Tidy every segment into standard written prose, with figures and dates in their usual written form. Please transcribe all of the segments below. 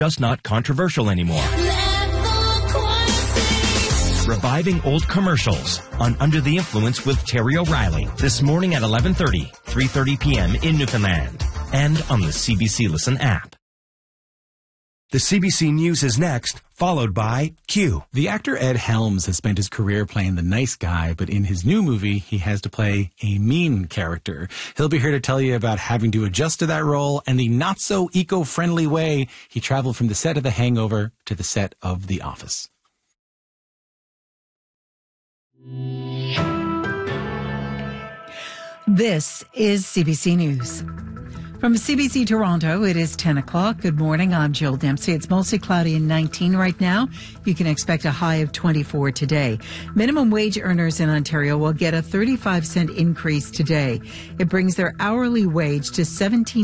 just not controversial anymore. Reviving old commercials on Under the Influence with Terry O'Reilly this morning at 11:30, 3:30 p.m. in Newfoundland, and on the CBC Listen app. The CBC News is next, followed by Q. The actor Ed Helms has spent his career playing the nice guy, but in his new movie, he has to play a mean character. He'll be here to tell you about having to adjust to that role and the not-so-eco-friendly way he traveled from the set of The Hangover to the set of The Office. This is CBC News. From CBC Toronto, it is 10 o'clock. Good morning. I'm Jill Dempsey. It's mostly cloudy and 19 right now. You can expect a high of 24 today. Minimum wage earners in Ontario will get a 35-cent increase today. It brings their hourly wage to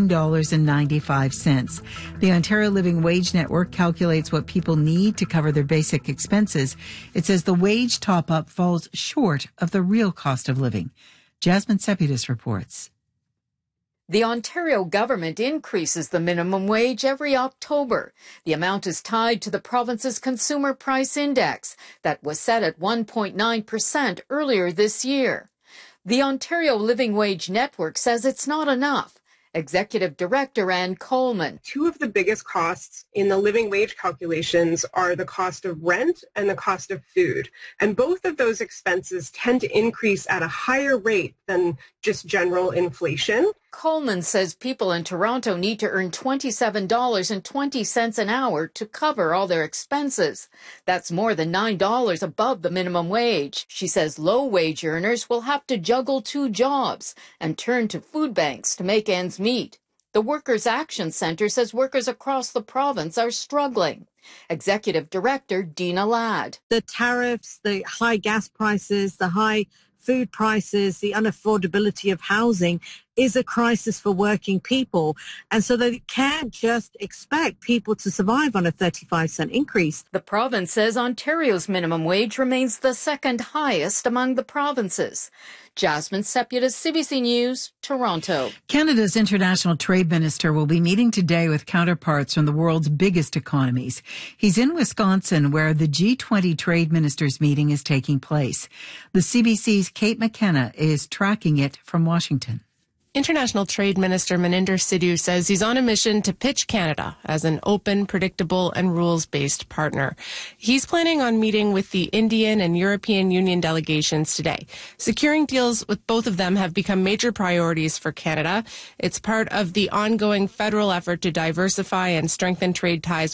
$17.95. The Ontario Living Wage Network calculates what people need to cover their basic expenses. It says the wage top-up falls short of the real cost of living. Jasmine Sepidus reports. The Ontario government increases the minimum wage every October. The amount is tied to the province's consumer price index that was set at 1.9% earlier this year. The Ontario Living Wage Network says it's not enough. Executive Director Ann Coleman. Two of the biggest costs in the living wage calculations are the cost of rent and the cost of food. And both of those expenses tend to increase at a higher rate than just general inflation. Coleman says people in Toronto need to earn $27.20 an hour to cover all their expenses. That's more than $9 above the minimum wage. She says low-wage earners will have to juggle two jobs and turn to food banks to make ends meet. The Workers' Action Centre says workers across the province are struggling. Executive Director Dina Ladd. The tariffs, the high gas prices, the high food prices, the unaffordability of housing is a crisis for working people. And so they can't just expect people to survive on a 35-cent increase. The province says Ontario's minimum wage remains the second highest among the provinces. Jasmine Sepidus, CBC News, Toronto. Canada's international trade minister will be meeting today with counterparts from the world's biggest economies. He's in Wisconsin, where the G20 trade ministers meeting is taking place. The CBC's Kate McKenna is tracking it from Washington. International Trade Minister Maninder Sidhu says he's on a mission to pitch Canada as an open, predictable, and rules-based partner. He's planning on meeting with the Indian and European Union delegations today. Securing deals with both of them have become major priorities for Canada. It's part of the ongoing federal effort to diversify and strengthen trade ties